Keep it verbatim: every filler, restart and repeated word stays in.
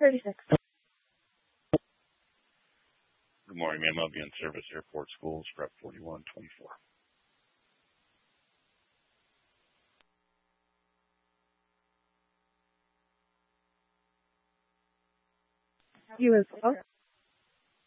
thirty-six. Good morning, ma'am. I'll be in service airport schools, prep forty-one twenty-four. You as well.